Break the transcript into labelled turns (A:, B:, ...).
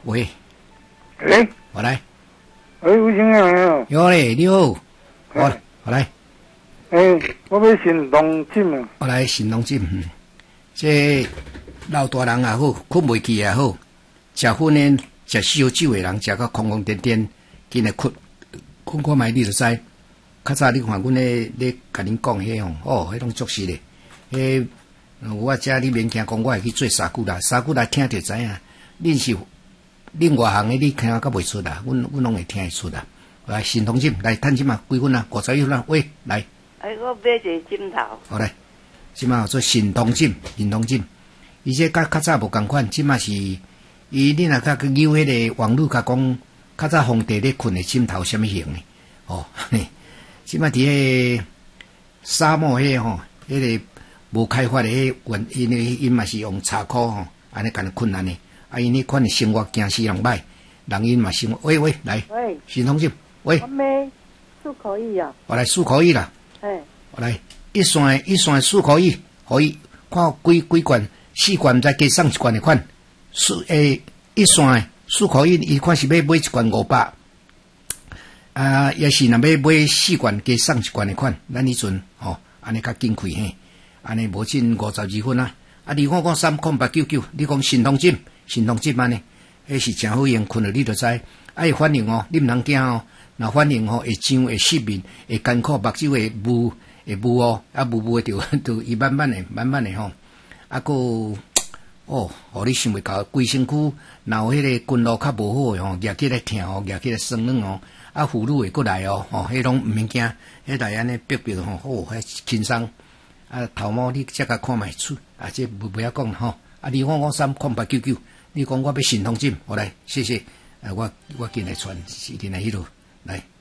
A: 喂，
B: 诶，
A: 我来。
B: 有先生
A: 有嘞，你好。我来。
B: 我要神龙井啊。
A: 我来神龙井。这老大人也好，困袂去也好，食薰烟、食烧酒的人，食到空空颠颠，紧来困看卖你就知。较早你看阮咧甲恁讲迄迄拢足实咧。我遮你免惊讲，我会去做沙久啦，沙久啦听就知影。恁外行的，你听甲袂出啦，阮拢会听会出啦。来，神通针来趁即嘛，几分啊？51分啊？喂，来。
C: 我买一个枕头。
A: 好来，即嘛做神通针，神通针。伊这较早无共款，即嘛是你若甲去扭迄个网络甲讲，较早皇帝咧困的枕头什么型的？即嘛伫迄个沙漠迄迄个无开发的因嘛是用柴苦安尼干困安尼。因迄款的生活惊死人歹，人因嘛生活。喂，来，神通针，喂。
C: 我买漱口液啊。
A: 我来漱口液啦。我来一罐漱口液，可以看几罐，4罐再加送1罐的款。一罐漱口液，伊看是要买1罐500，也是若要买4罐加送1罐的款。咱迄阵安尼较紧开嘿，安尼无尽52分啊。2553899，你讲神通针安尼，迄是真好用，困了你就知。会反应你毋通惊若反应会痒会失眠会艰苦，目睭会雾雾的就伊慢慢的佫互你想袂到，规身躯若有迄个筋络较无好夹起来疼夹起来酸软妇女会过来迄拢毋免惊，迄来安尼逼迄轻松。头毛你则甲看卖出，这不要讲2553899，你讲我要神通针，好来，谢谢。我进来传，是进来迄落来。